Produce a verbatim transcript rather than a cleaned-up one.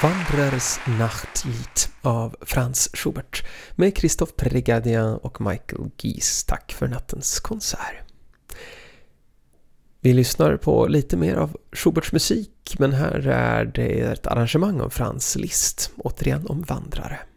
Wanderers Nachtlied av Franz Schubert med Christophe Prégardien och Michael Gies. Tack för nattens konsert. Vi lyssnar på lite mer av Schuberts musik, men här är det ett arrangemang av Franz Liszt, återigen om vandrare.